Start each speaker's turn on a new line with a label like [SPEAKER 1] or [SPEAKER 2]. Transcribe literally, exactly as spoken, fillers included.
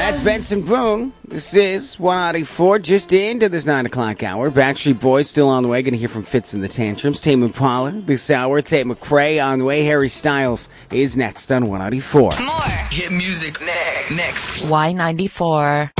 [SPEAKER 1] That's Benson Boone. This is one ninety-four, just into this nine o'clock hour. Backstreet Boys still on the way. Going to hear from Fitz and the Tantrums. Tame Impala this hour. Tate McRae on the way. Harry Styles is next on one ninety-four.
[SPEAKER 2] More hit music ne- next.
[SPEAKER 3] Y ninety-four.